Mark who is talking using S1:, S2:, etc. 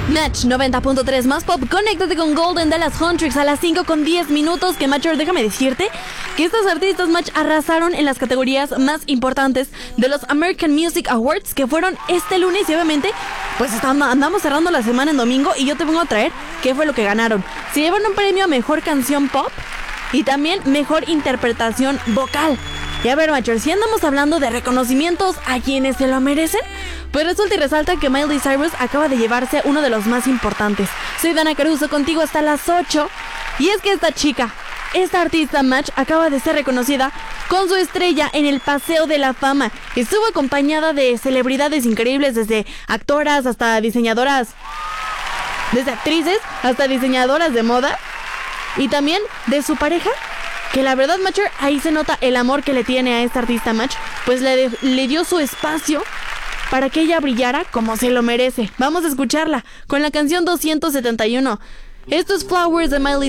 S1: Match 90.3 más pop. Conéctate con Golden de las Huntrix a las 5:10. Que Matcher, déjame decirte que estos artistas Match arrasaron en las categorías más importantes de los American Music Awards, que fueron este lunes. Y obviamente pues andamos cerrando la semana en domingo, y yo te vengo a traer qué fue lo que ganaron. Se llevan un premio a mejor canción pop y también mejor interpretación vocal. Y a ver, Matcher, si andamos hablando de reconocimientos a quienes se lo merecen, pues resulta y resalta que Miley Cyrus acaba de llevarse uno de los más importantes. Soy Dana Caruso, contigo hasta las 8. Y es que esta artista Match acaba de ser reconocida con su estrella en el Paseo de la Fama. Estuvo acompañada de celebridades increíbles, desde actoras hasta diseñadoras, desde actrices hasta diseñadoras de moda, y también de su pareja, que la verdad, Matcher, ahí se nota el amor que le tiene a esta artista Match, pues le dio su espacio para que ella brillara como se lo merece. Vamos a escucharla con la canción 271. Esto es Flowers de Miley